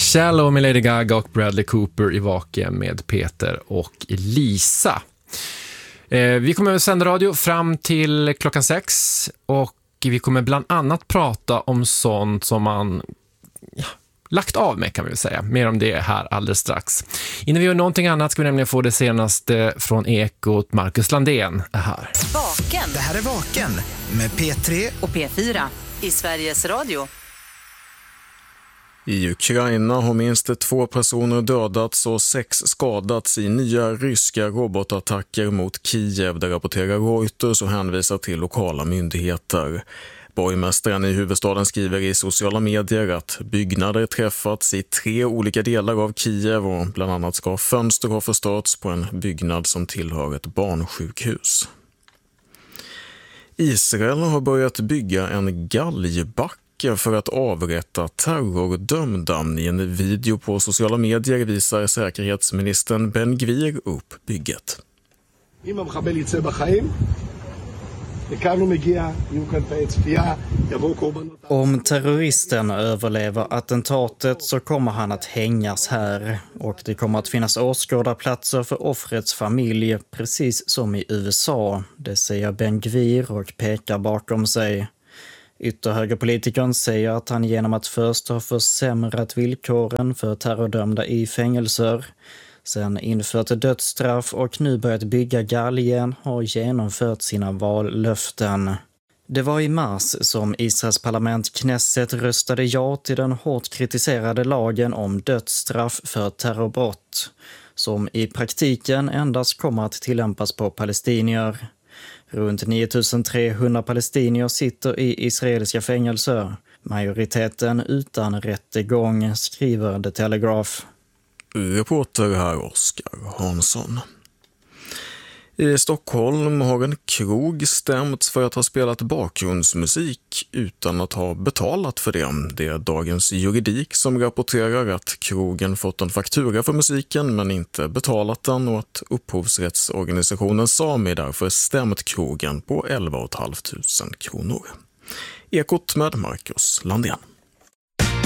Shallow med Lady Gaga och Bradley Cooper i Vaken med Peter och Lisa. Vi kommer att sända radio fram till klockan 6 och vi kommer bland annat prata om sånt som man lagt av med, kan vi väl säga. Mer om det här alldeles strax. Innan vi gör någonting annat ska vi nämligen få det senaste från Ekot. Marcus Landén är här. Vaken. Det här är Vaken med P3 och P4 i Sveriges Radio. I Ukraina har minst 2 personer dödats och 6 skadats i nya ryska robotattacker mot Kiev, där rapporterar Reuters och hänvisar till lokala myndigheter. Borgmästaren i huvudstaden skriver i sociala medier att byggnader träffats i 3 olika delar av Kiev och bland annat ska fönster ha förstörts på en byggnad som tillhör ett barnsjukhus. Israel har börjat bygga en galgbacke för att avrätta terrordömda. I en video på sociala medier visar säkerhetsministern Ben Gvir upp bygget. Om terroristen överlever attentatet så kommer han att hängas här, och det kommer att finnas åskådarplatser för offrets familj, precis som i USA. Det säger Ben Gvir och pekar bakom sig. Ytterhögerpolitikern säger att han genom att först ha försämrat villkoren för terrordömda i fängelser, sen infört dödsstraff och nu börjat bygga galgen har genomfört sina vallöften. Det var i mars som Israels parlament Knesset röstade ja till den hårt kritiserade lagen om dödsstraff för terrorbrott, som i praktiken endast kommer att tillämpas på palestinier. Runt 9300 palestinier sitter i israeliska fängelser, majoriteten utan rättegång, skriver The Telegraph. Reporter här Oskar Hansson. I Stockholm har en krog stämts för att ha spelat bakgrundsmusik utan att ha betalat för det. Det är Dagens Juridik som rapporterar att krogen fått en faktura för musiken men inte betalat den, och att upphovsrättsorganisationen Sami därför stämt krogen på 11 500 kronor. Ekot med Marcus Landén.